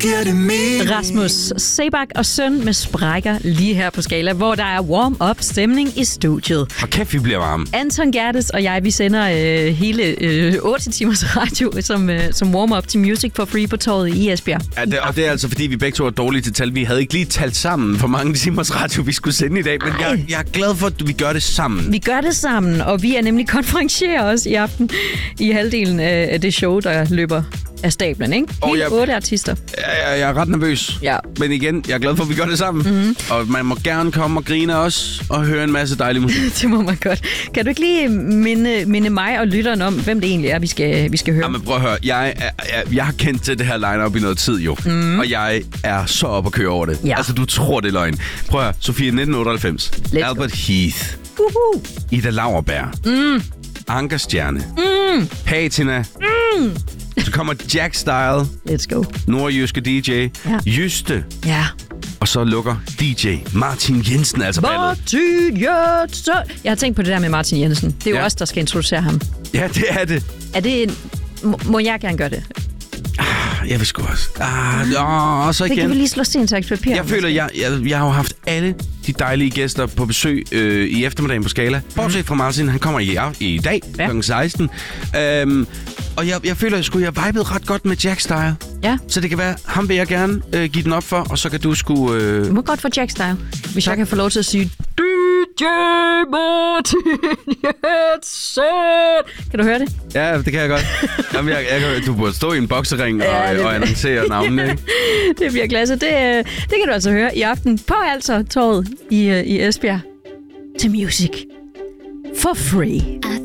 giver det mening. Rasmus Seebach og søn med sprækker lige her på Skala, hvor der er warm-up stemning i studiet. Og kæft, vi bliver varme. Anton Gerdes og jeg, vi sender hele 8 timers radio som warm-up til Music for Free på torvet i Esbjerg. Ja, og det er altså, fordi vi begge to er dårlige til tal. Vi havde ikke lige talt sammen, hvor mange timers radio vi skulle sende i dag, men jeg er glad for, at vi gør det sammen. Vi gør det sammen, og vi er nemlig konferencier også i aften i halvdelen af det show, der løber af stablen, ikke? Helt 8 artister. Jeg er ret nervøs. Ja. Men igen, jeg er glad for, at vi gør det sammen. Mm-hmm. Og man må gerne komme og grine os og høre en masse dejlig musik. Det må man godt. Kan du ikke lige minde mig og lytteren om, hvem det egentlig er, vi skal høre? Jamen prøv at høre. Jeg har kendt til det her line-up i noget tid jo. Mm. Og jeg er så op at køre over det. Ja. Altså, du tror, det er løgn. Prøv at høre. Sofie 1998. Albert Heath. Ida Lauerberg. Anker Stjerne. Patina. Så kommer Jack Style. Let's go. Nordjyske DJ. Ja. Jyste. Ja. Og så lukker DJ Martin Jensen altså ballet. Martin Jensen. Jeg har tænkt på det der med Martin Jensen. Det er jo os, der skal introducere ham. Ja, det er det. Er det må jeg gerne gøre det? Jeg vil sgu også. Og så igen. Det kan vi lige slå sten, saks, papir. Jeg føler, jeg har jo haft alle de dejlige gæster på besøg i eftermiddagen på Skala. Bortset fra Martin, han kommer i dag kl. 16. Og jeg føler, at jeg vibede ret godt med Jack Style. Ja. Så det kan være, ham vil jeg gerne give den op for, og så kan du sgu... Du må godt få Jack Style, hvis jeg kan få lov til at sige DJ Martin Jensen. Kan du høre det? Ja, det kan jeg godt. Jamen, du burde stå i en boksering og annoncere navnene, ikke? Det bliver klasse. Det kan du altså høre i aften på torvet i Esbjerg. Til Music for Free.